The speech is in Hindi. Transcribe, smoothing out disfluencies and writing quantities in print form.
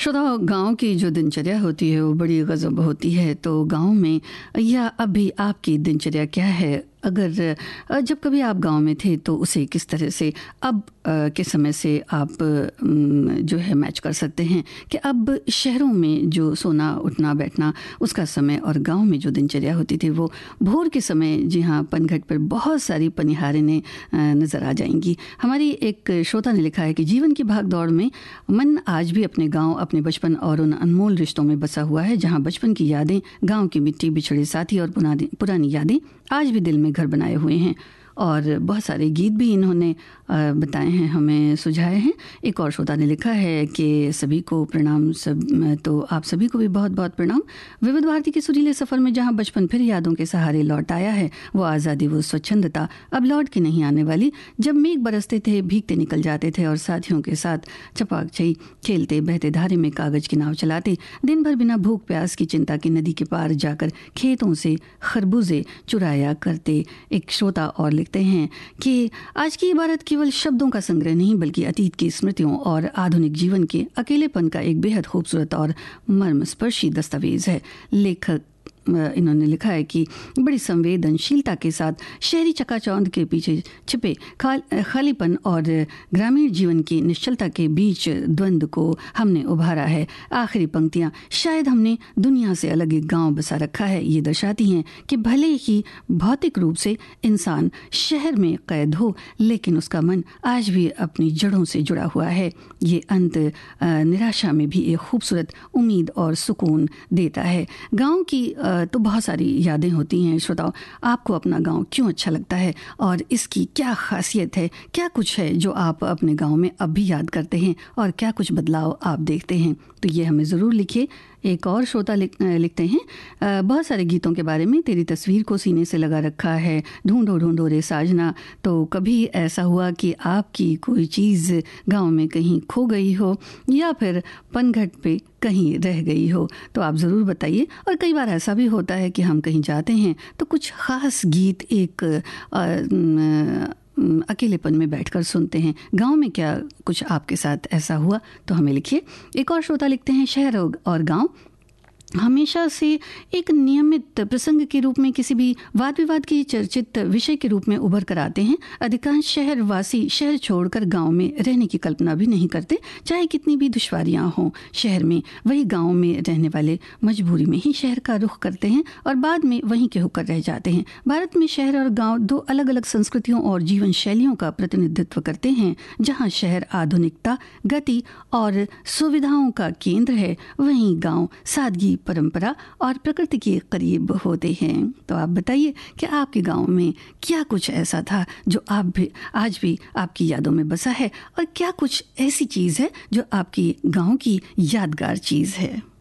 श्रोताओ, गाँव की जो दिनचर्या होती है वो बड़ी गज़ब होती है। तो गाँव में या अभी आपकी दिनचर्या क्या है? अगर जब कभी आप गांव में थे तो उसे किस तरह से अब के समय से आप जो है मैच कर सकते हैं कि अब शहरों में जो सोना उठना बैठना उसका समय और गांव में जो दिनचर्या होती थी वो भोर के समय, जी हाँ, पनघट पर बहुत सारी पनिहारें नज़र आ जाएंगी। हमारी एक श्रोता ने लिखा है कि जीवन की भाग दौड़ में मन आज भी अपने गाँव, अपने बचपन और उन अनमोल रिश्तों में बसा हुआ है जहाँ बचपन की यादें, गाँव की मिट्टी, बिछड़े साथी और पुरानी यादें आज भी दिल में घर बनाए हुए हैं। और बहुत सारे गीत भी इन्होंने बताए हैं, हमें सुझाए हैं। एक और श्रोता ने लिखा है कि सभी को प्रणाम, तो आप सभी को भी बहुत बहुत प्रणाम। विविध भारती के सुरीले सफ़र में जहां बचपन फिर यादों के सहारे लौट आया है, वो आज़ादी, वो स्वच्छंदता अब लौट के नहीं आने वाली। जब मेघ बरसते थे, भीगते निकल जाते थे और साथियों के साथ छपाक खेलते, बहते धारे में कागज की नाव चलाते, दिन भर बिना भूख प्यास की चिंता की नदी के पार जाकर खेतों से खरबूजे चुराया करते। एक श्रोता और लिखते हैं कि आज की इबारत केवल शब्दों का संग्रह नहीं बल्कि अतीत की स्मृतियों और आधुनिक जीवन के अकेलेपन का एक बेहद खूबसूरत और मर्मस्पर्शी दस्तावेज है। लेखक इन्होंने लिखा है कि बड़ी संवेदनशीलता के साथ शहरी चकाचौंध के पीछे छिपे खालीपन और ग्रामीण जीवन की निश्चलता के बीच द्वंद्व को हमने उभारा है। आखिरी पंक्तियां, शायद हमने दुनिया से अलग एक गांव बसा रखा है, ये दर्शाती हैं कि भले ही भौतिक रूप से इंसान शहर में कैद हो, लेकिन उसका मन आज भी अपनी जड़ों से जुड़ा हुआ है। ये अंत निराशा में भी एक खूबसूरत उम्मीद और सुकून देता है। गाँव की तो बहुत सारी यादें होती हैं। श्रोताओं, आपको अपना गांव क्यों अच्छा लगता है और इसकी क्या खासियत है? क्या कुछ है जो आप अपने गांव में अब भी याद करते हैं और क्या कुछ बदलाव आप देखते हैं? तो ये हमें ज़रूर लिखिए। एक और श्रोता लिखते हैं, बहुत सारे गीतों के बारे में तेरी तस्वीर को सीने से लगा रखा है, ढूंढो ढूंढो रे साजना। तो कभी ऐसा हुआ कि आपकी कोई चीज़ गांव में कहीं खो गई हो या फिर पनघट पे कहीं रह गई हो? तो आप ज़रूर बताइए। और कई बार ऐसा भी होता है कि हम कहीं जाते हैं तो कुछ ख़ास गीत एक अकेलेपन में बैठकर सुनते हैं। गांव में क्या कुछ आपके साथ ऐसा हुआ? तो हमें लिखिए। एक और श्रोता लिखते हैं, शहर और गांव हमेशा से एक नियमित प्रसंग के रूप में, किसी भी वाद विवाद की चर्चित विषय के रूप में उभर कर आते हैं। अधिकांश शहरवासी शहर छोड़कर गांव में रहने की कल्पना भी नहीं करते, चाहे कितनी भी दुश्वारियां हों शहर में। वही गांव में रहने वाले मजबूरी में ही शहर का रुख करते हैं और बाद में वहीं के होकर रह जाते हैं। भारत में शहर और गाँव दो अलग अलग संस्कृतियों और जीवन शैलियों का प्रतिनिधित्व करते हैं। जहाँ शहर आधुनिकता, गति और सुविधाओं का केंद्र है, वहीं गाँव सादगी, परंपरा और प्रकृति के करीब होते हैं। तो आप बताइए कि आपके गांव में क्या कुछ ऐसा था जो आज भी आपकी यादों में बसा है और क्या कुछ ऐसी चीज़ है जो आपकी गांव की यादगार चीज़ है?